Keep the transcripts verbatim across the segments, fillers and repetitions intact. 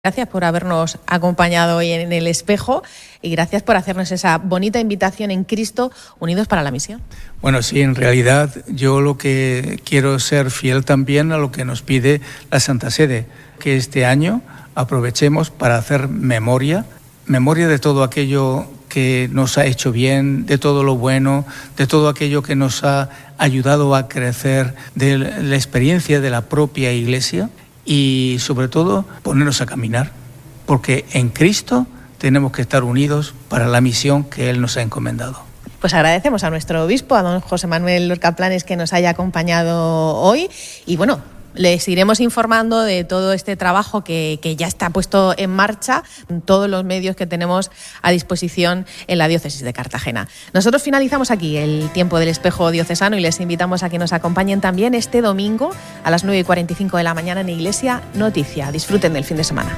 Gracias por habernos acompañado hoy en El Espejo y gracias por hacernos esa bonita invitación en Cristo, unidos para la misión. Bueno, sí, en realidad yo lo que quiero es ser fiel también a lo que nos pide la Santa Sede, que este año aprovechemos para hacer memoria, memoria de todo aquello que nos ha hecho bien, de todo lo bueno, de todo aquello que nos ha ayudado a crecer, de la experiencia de la propia Iglesia. Y sobre todo ponernos a caminar, porque en Cristo tenemos que estar unidos para la misión que Él nos ha encomendado. Pues agradecemos a nuestro obispo, a don José Manuel Lorca Planes, que nos haya acompañado hoy y bueno, les iremos informando de todo este trabajo que, que ya está puesto en marcha, todos los medios que tenemos a disposición en la diócesis de Cartagena. Nosotros finalizamos aquí el tiempo del Espejo Diocesano y les invitamos a que nos acompañen también este domingo a las nueve y cuarenta y cinco de la mañana en Iglesia Noticia. Disfruten del fin de semana.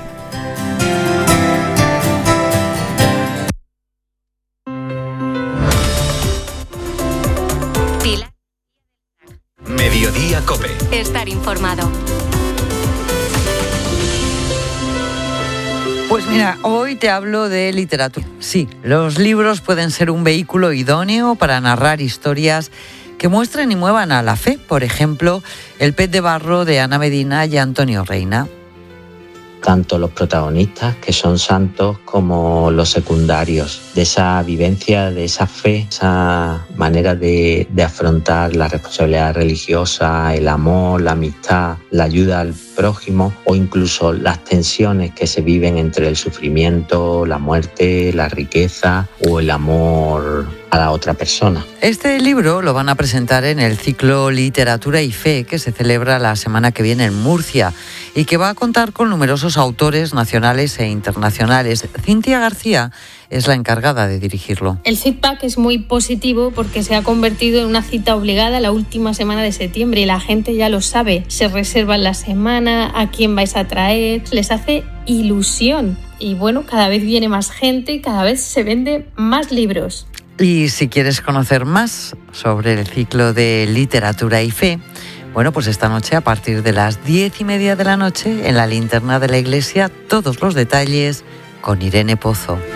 Mediodía COPE. Estar informado. Pues mira, hoy te hablo de literatura. Sí, los libros pueden ser un vehículo idóneo para narrar historias que muestren y muevan a la fe. Por ejemplo, El pez de barro de Ana Medina y Antonio Reina. Tanto los protagonistas, que son santos, como los secundarios, de esa vivencia, de esa fe, esa manera de, de afrontar la responsabilidad religiosa, el amor, la amistad, la ayuda al prójimo o incluso las tensiones que se viven entre el sufrimiento, la muerte, la riqueza o el amor a la otra persona. Este libro lo van a presentar en el ciclo Literatura y Fe, que se celebra la semana que viene en Murcia y que va a contar con numerosos autores nacionales e internacionales. Cintia García es la encargada de dirigirlo. El feedback es muy positivo porque se ha convertido en una cita obligada la última semana de septiembre y la gente ya lo sabe. Se reservan la semana, a quién vais a traer, les hace ilusión. Y bueno, cada vez viene más gente, cada vez se venden más libros. Y si quieres conocer más sobre el ciclo de Literatura y Fe, bueno, pues esta noche a partir de las diez y media de la noche en la linterna de la iglesia, todos los detalles con Irene Pozo.